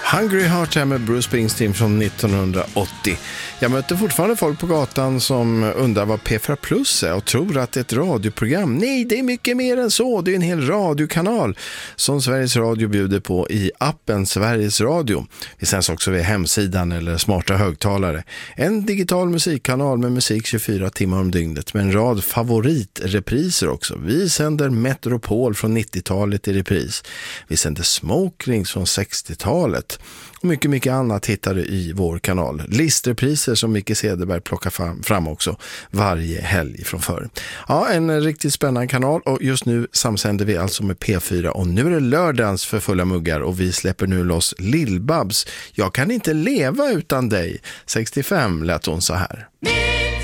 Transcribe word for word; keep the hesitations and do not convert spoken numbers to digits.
Hungry Heart här med Bruce Springsteen från nittonhundraåttio. Jag möter fortfarande folk på gatan som undrar vad P fyra Plus är och tror att det är ett radioprogram. Nej, det är mycket mer än så. Det är en hel radiokanal som Sveriges Radio bjuder på i appen Sveriges Radio. Vi sänds också via hemsidan eller smarta högtalare. En digital musikkanal med musik tjugofyra timmar om dygnet med en rad favoritrepriser också. Vi sänder Metropol från nittiotalet i repris. Vi sänder Smoke Rings från sextiotalet. Och mycket, mycket annat hittar du i vår kanal. Listrepriser som Micke Cederberg plockar fram, fram också varje helg från förr. Ja, en riktigt spännande kanal och just nu samsänder vi alltså med P fyra och nu är det lördagens för fulla muggar och vi släpper nu loss Lill-Babs. Jag kan inte leva utan dig. sextiofem lät hon så här.